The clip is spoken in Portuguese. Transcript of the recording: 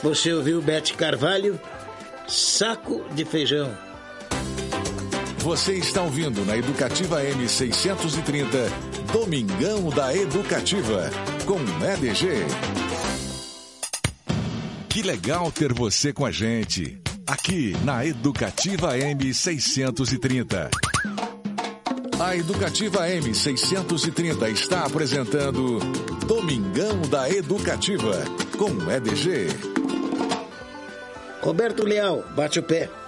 Você ouviu Bete Carvalho, Saco de Feijão. Você está ouvindo na Educativa M630, Domingão da Educativa, com EDG. Que legal ter você com a gente, aqui na Educativa M630. A Educativa M630 está apresentando Domingão da Educativa, com EDG. Roberto Leal, bate o pé.